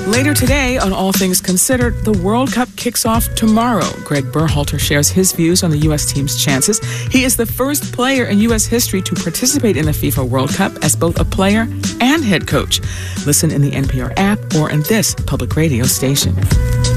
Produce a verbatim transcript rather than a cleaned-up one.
Later today on All Things Considered, the World Cup kicks off tomorrow. Greg Berhalter shares his views on the U S team's chances. He is the first player in U S history to participate in the FIFA World Cup as both a player and head coach. Listen in the N P R app or in this public radio station.